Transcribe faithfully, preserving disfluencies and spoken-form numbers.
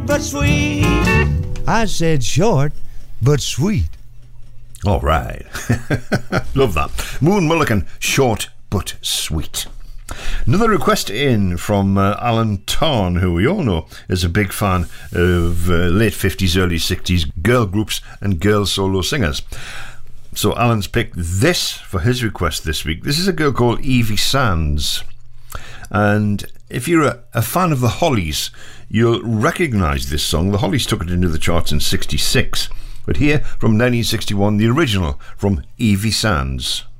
but sweet. I said short, but sweet. All right. Love that. Moon Mullican, short but sweet. Another request in from uh, Alan Tarn, who we all know is a big fan of uh, late fifties, early sixties girl groups and girl solo singers. So Alan's picked this for his request this week. This is a girl called Evie Sands. And if you're a, a fan of the Hollies, you'll recognise this song. The Hollies took it into the charts in sixty-six. But here, from nineteen sixty-one, the original from Evie Sands.